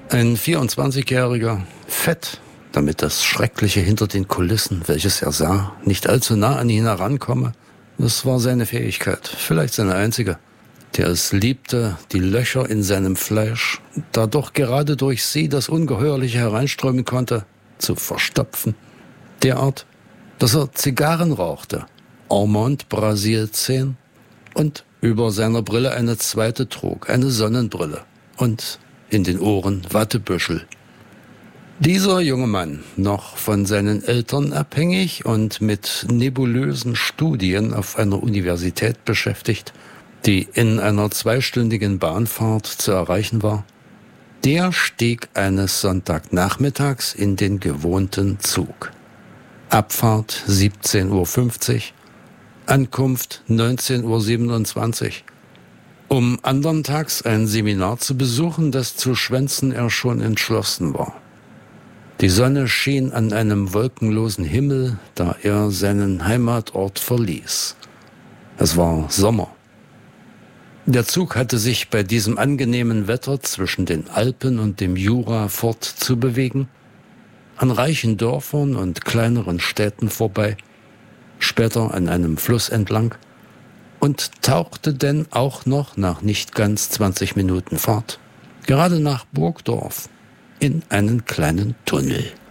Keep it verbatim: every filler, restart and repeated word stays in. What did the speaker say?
Ein vierundzwanzigjähriger, fett, damit das Schreckliche hinter den Kulissen, welches er sah, nicht allzu nah an ihn herankomme. Das war seine Fähigkeit, vielleicht seine einzige, der es liebte, die Löcher in seinem Fleisch, da doch gerade durch sie das Ungeheuerliche hereinströmen konnte, zu verstopfen. Derart, dass er Zigarren rauchte, Ormond Brasil zehn und über seiner Brille eine zweite trug, eine Sonnenbrille und in den Ohren Wattebüschel. Dieser junge Mann, noch von seinen Eltern abhängig und mit nebulösen Studien auf einer Universität beschäftigt, die in einer zweistündigen Bahnfahrt zu erreichen war, der stieg eines Sonntagnachmittags in den gewohnten Zug. Abfahrt siebzehn Uhr fünfzig, Ankunft neunzehn Uhr siebenundzwanzig. Um andern Tags ein Seminar zu besuchen, das zu schwänzen er schon entschlossen war. Die Sonne schien an einem wolkenlosen Himmel, da er seinen Heimatort verließ. Es war Sommer. Der Zug hatte sich bei diesem angenehmen Wetter zwischen den Alpen und dem Jura fortzubewegen, an reichen Dörfern und kleineren Städten vorbei, später an einem Fluss entlang und tauchte denn auch noch nach nicht ganz zwanzig Minuten Fahrt, gerade nach Burgdorf, in einen kleinen Tunnel.